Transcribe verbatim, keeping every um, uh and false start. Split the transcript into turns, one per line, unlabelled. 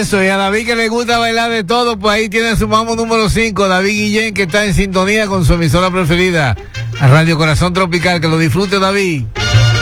Eso, y a David que le gusta bailar de todo, pues ahí tiene su mambo número cinco, David Guillén, que está en sintonía con su emisora preferida, a Radio Corazón Tropical. Que lo disfrute, David.